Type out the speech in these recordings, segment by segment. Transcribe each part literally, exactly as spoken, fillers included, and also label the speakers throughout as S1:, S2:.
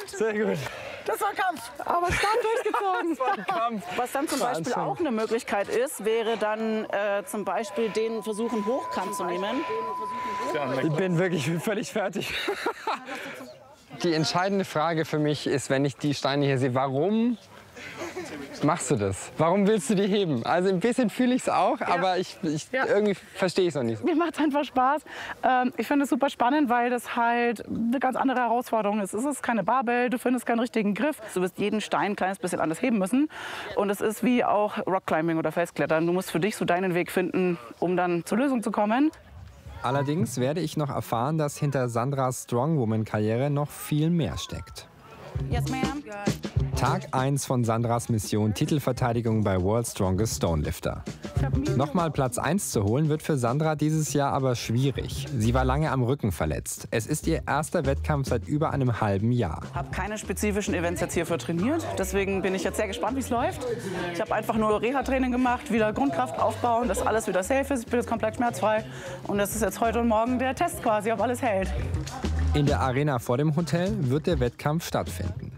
S1: Sehr gut.
S2: Das war Kampf, aber stark durchgezogen.
S1: Das war ein Kampf.
S2: Was dann zum Beispiel auch eine Möglichkeit ist, wäre dann äh, zum Beispiel den versuchen, Hochkant zu nehmen.
S1: Ich bin wirklich völlig fertig.
S3: Die entscheidende Frage für mich ist, wenn ich die Steine hier sehe, warum machst du das? Warum willst du die heben? Also ein bisschen fühle ich es auch, ja. aber ich, ich
S2: Ja.
S3: irgendwie verstehe ich es noch nicht.
S2: Mir macht es einfach Spaß. Ähm, ich finde es super spannend, weil das halt eine ganz andere Herausforderung ist. Es ist keine Barbell, du findest keinen richtigen Griff. Du wirst jeden Stein ein kleines bisschen anders heben müssen. Und es ist wie auch Rockclimbing oder Felsklettern. Du musst für dich so deinen Weg finden, um dann zur Lösung zu kommen.
S4: Allerdings werde ich noch erfahren, dass hinter Sandras Strongwoman-Karriere noch viel mehr steckt.
S2: Yes, ma'am.
S4: Tag eins von Sandras Mission Titelverteidigung bei World's Strongest Stonelifter. Nochmal Platz eins zu holen wird für Sandra dieses Jahr aber schwierig. Sie war lange am Rücken verletzt. Es ist ihr erster Wettkampf seit über einem halben Jahr.
S2: Ich habe keine spezifischen Events jetzt hierfür trainiert. Deswegen bin ich jetzt sehr gespannt, wie es läuft. Ich habe einfach nur Reha-Training gemacht, wieder Grundkraft aufbauen, dass alles wieder safe ist. Ich bin jetzt komplett schmerzfrei. Und das ist jetzt heute und morgen der Test quasi, ob alles hält.
S4: In der Arena vor dem Hotel wird der Wettkampf stattfinden.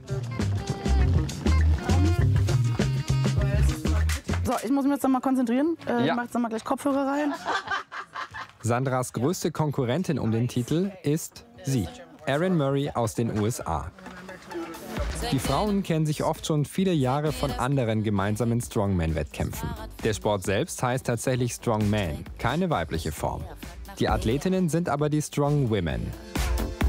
S2: So, ich muss mich jetzt noch mal konzentrieren. Äh,
S3: Ja.
S2: Ich mache jetzt noch mal gleich Kopfhörer rein.
S4: Sandras größte Konkurrentin um den Titel ist sie, Erin Murray aus den U S A. Die Frauen kennen sich oft schon viele Jahre von anderen gemeinsamen Strongman-Wettkämpfen. Der Sport selbst heißt tatsächlich Strongman, keine weibliche Form. Die Athletinnen sind aber die Strong Women.